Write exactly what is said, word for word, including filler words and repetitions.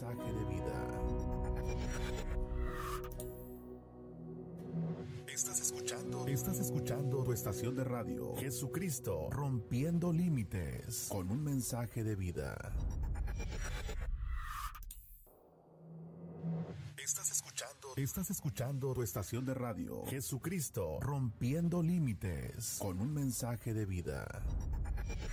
mensaje de vida. Estás escuchando, estás escuchando tu estación de radio, Jesucristo Rompiendo Límites, con un mensaje de vida. Estás escuchando, estás escuchando tu estación de radio, Jesucristo Rompiendo Límites, con un mensaje de vida.